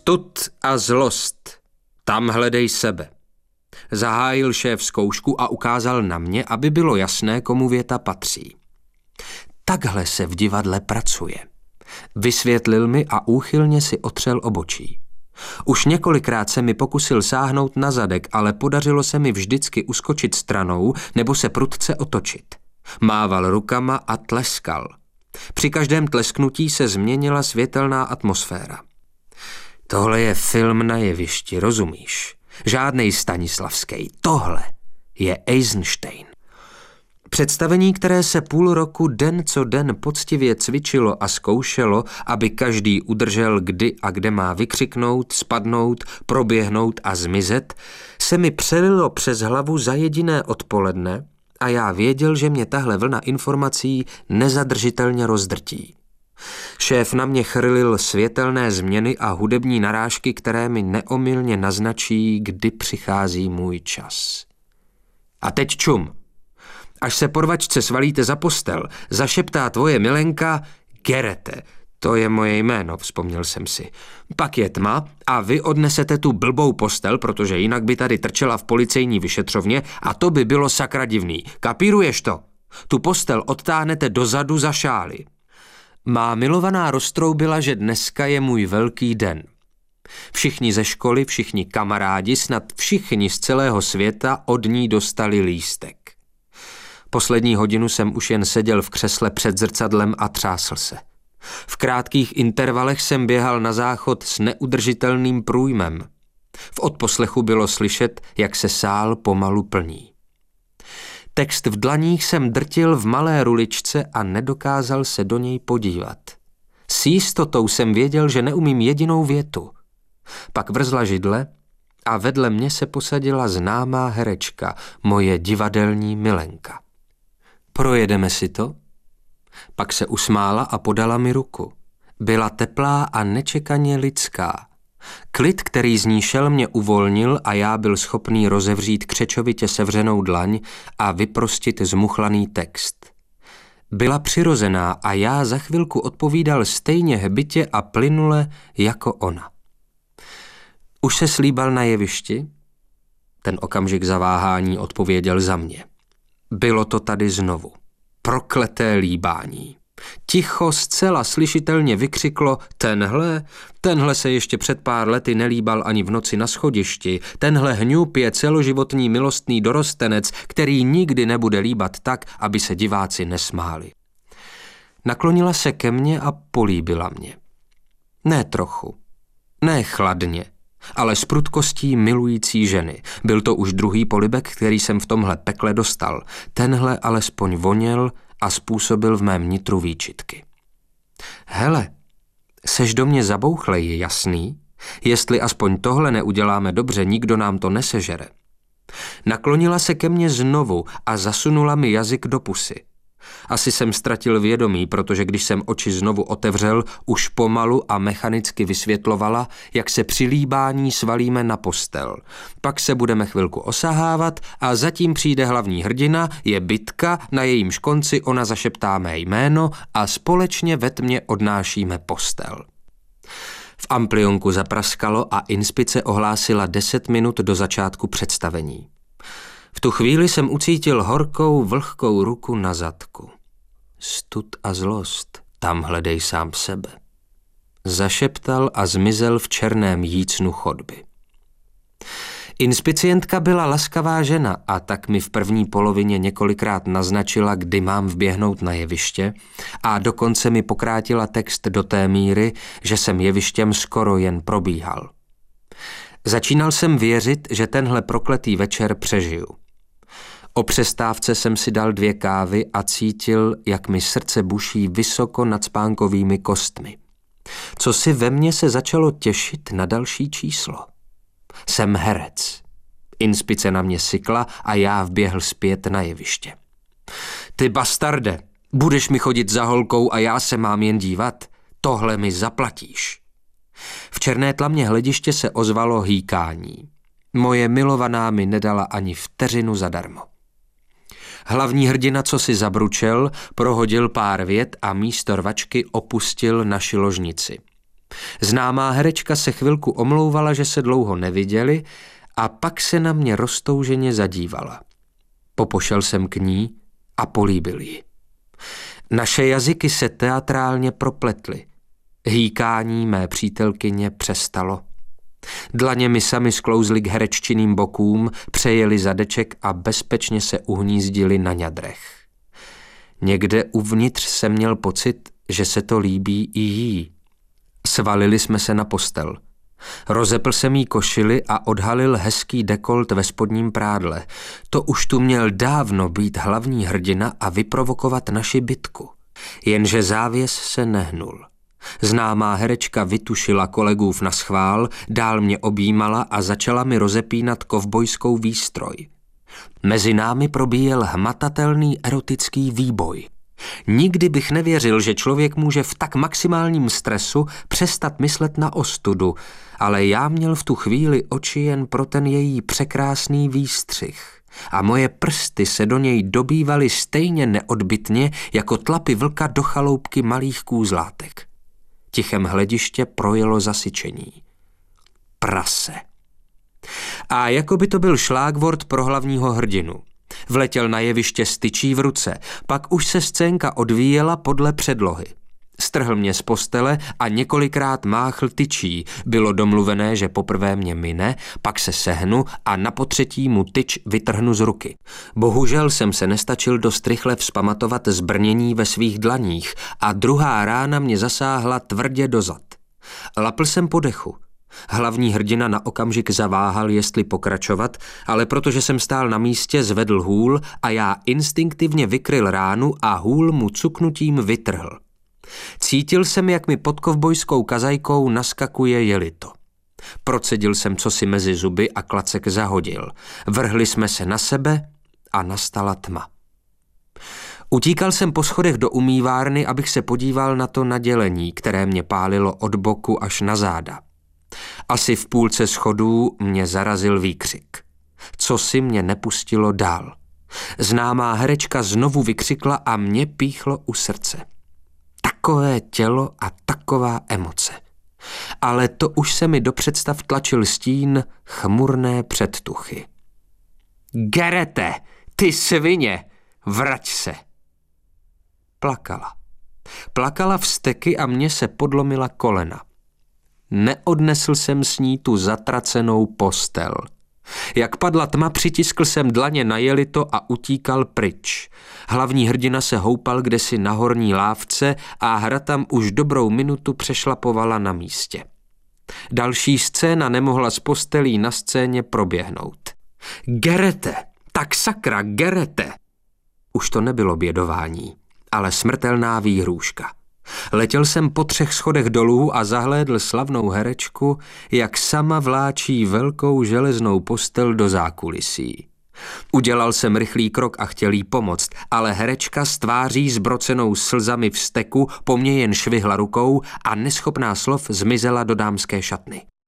Stud a zlost, tam hledej sebe. Zahájil šéf zkoušku a ukázal na mě, aby bylo jasné, komu věta patří. Takhle se v divadle pracuje. Vysvětlil mi a úchylně si otřel obočí. Už několikrát se mi pokusil sáhnout na zadek, ale podařilo se mi vždycky uskočit stranou nebo se prudce otočit. Mával rukama a tleskal. Při každém tlesknutí se změnila světelná atmosféra. Tohle je film na jevišti, rozumíš? Žádnej Stanislavský. Tohle je Eisenstein. Představení, které se půl roku den co den poctivě cvičilo a zkoušelo, aby každý udržel, kdy a kde má vykřiknout, spadnout, proběhnout a zmizet, se mi přelilo přes hlavu za jediné odpoledne a já věděl, že mě tahle vlna informací nezadržitelně rozdrtí. Šéf na mě chrlil světelné změny a hudební narážky, které mi neomylně naznačí, kdy přichází můj čas. A teď čum. Až se porvačce svalíte za postel, zašeptá tvoje milenka Gerete. To je moje jméno, vzpomněl jsem si. Pak je tma a vy odnesete tu blbou postel, protože jinak by tady trčela v policejní vyšetřovně a to by bylo sakra divný. Kapíruješ to? Tu postel odtáhnete dozadu za šály. Má milovaná roztroubila, že dneska je můj velký den. Všichni ze školy, všichni kamarádi, snad všichni z celého světa od ní dostali lístek. Poslední hodinu jsem už jen seděl v křesle před zrcadlem a třásl se. V krátkých intervalech jsem běhal na záchod s neudržitelným průjmem. V odposlechu bylo slyšet, jak se sál pomalu plní. Text v dlaních jsem drtil v malé ruličce a nedokázal se do něj podívat. S jistotou jsem věděl, že neumím jedinou větu. Pak vrzla židle a vedle mě se posadila známá herečka, moje divadelní milenka. Projedeme si to? Pak se usmála a podala mi ruku. Byla teplá a nečekaně lidská. Klid, který z ní šel, mě uvolnil a já byl schopný rozevřít křečovitě sevřenou dlaň a vyprostit zmuchlaný text. Byla přirozená a já za chvilku odpovídal stejně hbitě a plynule jako ona. Už se slíbal na jevišti? Ten okamžik zaváhání odpověděl za mě. Bylo to tady znovu. Prokleté líbání. Ticho zcela slyšitelně vykřiklo tenhle se ještě před pár lety nelíbal ani v noci na schodišti, tenhle hňup je celoživotní milostný dorostenec, který nikdy nebude líbat tak, aby se diváci nesmáli. Naklonila se ke mně a políbila mě. Ne trochu, ne chladně, ale s prudkostí milující ženy. Byl to už druhý polibek, který jsem v tomhle pekle dostal. Tenhle alespoň voněl a způsobil v mém nitru výčitky. Hele, seš do mě zabouchlej, je jasný? Jestli aspoň tohle neuděláme dobře, nikdo nám to nesežere. Naklonila se ke mně znovu a zasunula mi jazyk do pusy. Asi jsem ztratil vědomí, protože když jsem oči znovu otevřel, už pomalu a mechanicky vysvětlovala, jak se při líbání svalíme na postel. Pak se budeme chvilku osahávat a zatím přijde hlavní hrdina, je bitka, na jejímž konci ona zašeptá mé jméno a společně ve tmě odnášíme postel. V amplionku zapraskalo a inspice ohlásila 10 minut do začátku představení. V tu chvíli jsem ucítil horkou, vlhkou ruku na zadku. Stud a zlost, tam hledej sám sebe. Zašeptal a zmizel v černém jícnu chodby. Inspicientka byla laskavá žena a tak mi v první polovině několikrát naznačila, kdy mám vběhnout na jeviště a dokonce mi pokrátila text do té míry, že jsem jevištěm skoro jen probíhal. Začínal jsem věřit, že tenhle prokletý večer přežiju. O přestávce jsem si dal 2 kávy a cítil, jak mi srdce buší vysoko nad spánkovými kostmi. Co si ve mně se začalo těšit na další číslo. Jsem herec. Inspice na mě sykla a já vběhl zpět na jeviště. Ty bastarde, budeš mi chodit za holkou a já se mám jen dívat? Tohle mi zaplatíš. V černé tlamě hlediště se ozvalo hýkání. Moje milovaná mi nedala ani vteřinu zadarmo. Hlavní hrdina, co si zabručel, prohodil pár vět a místo rvačky opustil naši ložnici. Známá herečka se chvilku omlouvala, že se dlouho neviděli, a pak se na mě roztouženě zadívala. Popošel jsem k ní a políbil ji. Naše jazyky se teatrálně propletly. Hýkání mé přítelkyně přestalo. Dlaně mi sami sklouzly k hereččiným bokům, přejeli zadeček a bezpečně se uhnízdili na ňadrech. Někde uvnitř jsem měl pocit, že se to líbí i jí. Svalili jsme se na postel. Rozepl jsem jí košili a odhalil hezký dekolt ve spodním prádle. To už tu měl dávno být hlavní hrdina a vyprovokovat naši bitku. Jenže závěs se nehnul. Známá herečka vytušila kolegův naschvál, dál mě objímala a začala mi rozepínat kovbojskou výstroj. Mezi námi probíjel hmatatelný erotický výboj. Nikdy bych nevěřil, že člověk může v tak maximálním stresu přestat myslet na ostudu, ale já měl v tu chvíli oči jen pro ten její překrásný výstřih a moje prsty se do něj dobývaly stejně neodbytně jako tlapy vlka do chaloupky malých kůzlátek. Tichem hlediště projelo zasyčení. Prase. A jako by to byl šlágvort pro hlavního hrdinu. Vletěl na jeviště s tyčí v ruce, pak už se scénka odvíjela podle předlohy. Strhl mě z postele a několikrát máchl tyčí. Bylo domluvené, že poprvé mě mine, pak se sehnu a na potřetí mu tyč vytrhnu z ruky. Bohužel jsem se nestačil dost rychle vzpamatovat zbrnění ve svých dlaních a druhá rána mě zasáhla tvrdě do zad. Lapl jsem po dechu. Hlavní hrdina na okamžik zaváhal, jestli pokračovat, ale protože jsem stál na místě, zvedl hůl a já instinktivně vykryl ránu a hůl mu cuknutím vytrhl. Cítil jsem, jak mi pod kovbojskou kazajkou naskakuje jelito. Procedil jsem cosi mezi zuby a klacek zahodil. Vrhli jsme se na sebe a nastala tma. Utíkal jsem po schodech do umývárny, abych se podíval na to nadělení, které mě pálilo od boku až na záda. Asi v půlce schodů mě zarazil výkřik. Cosi mě nepustilo dál. Známá herečka znovu vykřikla a mě píchlo u srdce. Takové tělo a taková emoce. Ale to už se mi do představ tlačil stín chmurné předtuchy. Gerete, ty svině, vrať se. Plakala. Plakala vzteky a mně se podlomila kolena. Neodnesl jsem s ní tu zatracenou postel. Jak padla tma, přitiskl jsem dlaně na jelito a utíkal pryč. Hlavní hrdina se houpal kdesi na horní lávce a hra tam už dobrou minutu přešlapovala na místě. Další scéna nemohla z postelí na scéně proběhnout. Gerete, tak sakra, Gerete! Už to nebylo bědování, ale smrtelná výhrůžka. Letěl jsem po 3 schodech dolů a zahlédl slavnou herečku, jak sama vláčí velkou železnou postel do zákulisí. Udělal jsem rychlý krok a chtěl jí pomoct, ale herečka s tváří zbrocenou slzami vzteku po mně jen švihla rukou a neschopná slov zmizela do dámské šatny.